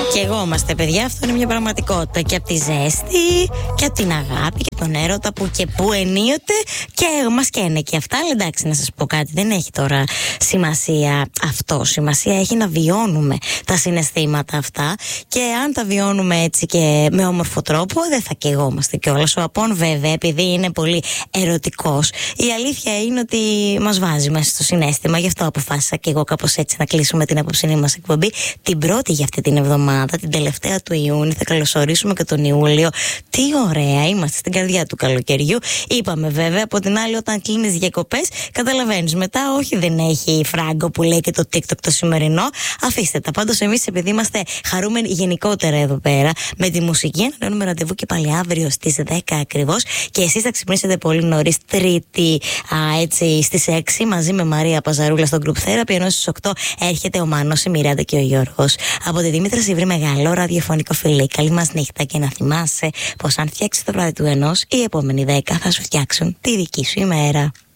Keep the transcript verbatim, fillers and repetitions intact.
Και εγώ είμαστε, παιδιά, αυτό είναι μια πραγματικότητα. Και από τη ζέστη, και από την αγάπη, και τον έρωτα που και που ενίοτε και μας καίνε και αυτά. Αλλά εντάξει, να σας πω κάτι, δεν έχει τώρα σημασία αυτό. Σημασία έχει να βιώνουμε τα συναισθήματα αυτά. Και αν τα βιώνουμε έτσι και με όμορφο τρόπο, δεν θα καιγόμαστε κιόλας. Ο Απών, βέβαια, επειδή είναι πολύ ερωτικός, η αλήθεια είναι ότι μας βάζει μέσα στο συναίσθημα. Γι' αυτό αποφάσισα και εγώ κάπως έτσι να κλείσουμε την απόψινή μας εκπομπή. Την πρώτη για αυτή την εβδομάδα, την τελευταία του Ιούνιου. Θα καλωσορίσουμε και τον Ιούλιο. Τι ωραία, είμαστε στην καρδιά του καλοκαιριού. Είπαμε βέβαια, από την άλλη, όταν κλείνεις διακοπές, καταλαβαίνεις μετά, όχι δεν έχει φράγκο που λέει και το TikTok το σημερινό. Αφήστε τα. Πάντως, εμείς επειδή είμαστε χαρούμενοι γενικότερα εδώ πέρα με τη μουσική, ανανεώνουμε ραντεβού και πάλι αύριο στις δέκα ακριβώς. Και εσείς θα ξυπνήσετε πολύ νωρίς, Τρίτη, α, έτσι στις έξι, μαζί με Μαρία Παζαρούλα στο Group Therapy, ενώ στις οκτώ έρχεται ο Μάνος, η Μιράντα και ο Γιώργος. Από τη Δήμητρα Σιβρή, μεγάλο ραδιοφωνικό φιλί. Καλή μας νύχτα και να θυμάσαι πως αν φτιάξεις το βράδυ του ενός, οι επόμενοι δέκα θα σου φτιάξουν τη δική σου ημέρα.